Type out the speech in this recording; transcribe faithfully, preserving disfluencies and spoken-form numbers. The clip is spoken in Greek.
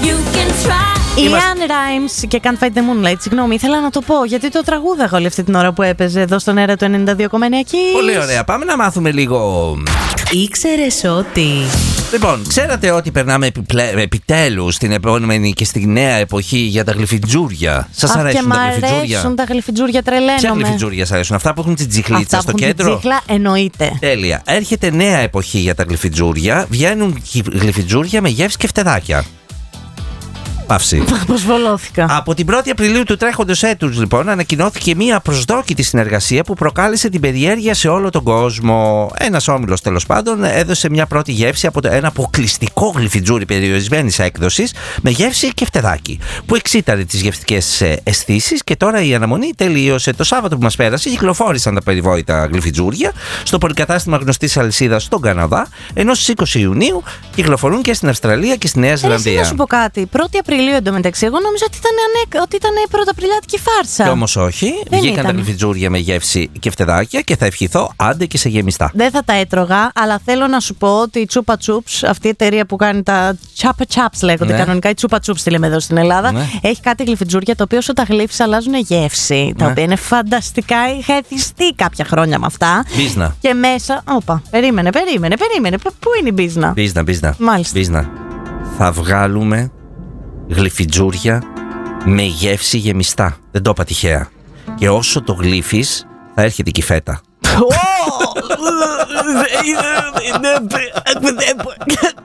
Η Anne Rimes και Can't Fight the Moonlight. Συγγνώμη, ήθελα να το πω γιατί το τραγούδαγα όλη αυτή την ώρα που έπαιζε εδώ στον αέρα του ενενήντα δύο κόμμα εννέα Kiss. Πολύ ωραία. Πάμε να μάθουμε λίγο. Ήξερες ότι. Λοιπόν, ξέρατε ότι περνάμε επιπλέ... επιτέλους στην επόμενη και στη νέα εποχή για τα γλυφιτζούρια. Σας Αχ, αρέσουν τα γλυφιτζούρια? Μ' αρέσουν τα γλυφιτζούρια, τρελαίνομαι. Ποια γλυφιτζούρια σας αρέσουν? Αυτά που έχουν την τσιχλίτσα στο κέντρο? Την τσίχλα, εννοείται. Τέλεια. Έρχεται νέα εποχή για τα γλυφιτζούρια. Βγαίνουν γλυφιτζούρια με γεύση και φτεδάκια. Παύση. Αποσβολώθηκα. Από την πρώτη Απριλίου του τρέχοντος έτους, λοιπόν, ανακοινώθηκε μια προσδόκητη συνεργασία που προκάλεσε την περιέργεια σε όλο τον κόσμο. Ένας όμιλος, τέλος πάντων, έδωσε μια πρώτη γεύση από το ένα αποκλειστικό γλυφιτζούρι περιορισμένης έκδοσης με γεύση και φτεδάκι, που εξήταρε τις γευστικές αισθήσεις. Και τώρα η αναμονή τελείωσε. Το Σάββατο που μας πέρασε κυκλοφόρησαν τα περιβόητα γλυφιτζούρια στο πολυκατάστημα γνωστής αλυσίδας στον Καναδά, ενώ στις είκοσι Ιουνίου κυκλοφορούν και στην Αυστραλία και στη Νέα Ζηλανδία. Να σου πω κάτι. πρώτη Απριλίου εντωμεταξύ, εγώ νόμιζα ότι ήταν, ανέ... ότι ήταν πρωταπριλιάτικη φάρσα. Και όμως όχι. Δεν Βγήκαν ήταν. τα γλυφιτζούρια με γεύση και φτεδάκια και θα ευχηθώ άντε και σε γεμιστά. Δεν θα τα έτρωγα, αλλά θέλω να σου πω ότι η Chupa Chups, αυτή η εταιρεία που κάνει τα Chupa Chups λέγονται ναι. κανονικά, η Chupa Chups τη λέμε εδώ στην Ελλάδα, ναι. έχει κάτι γλυφιτζούρια τα οποία όσο τα γλύφεις αλλάζουν γεύση. Ναι. Τα οποία είναι φανταστικά. Είχα εθιστεί κάποια χρόνια με αυτά. Μπίζνα. Και μέσα. Όπα, περίμενε, περίμενε, περίμενε. Πού είναι η μπίζνα? Μπίζνα, μπίζνα. Μάλιστα. Μπίζνα. Θα βγάλουμε γλυφιτζούρια με γεύση γεμιστά. Δεν το είπα τυχαία. Και όσο το γλύφεις θα έρχεται και η φέτα.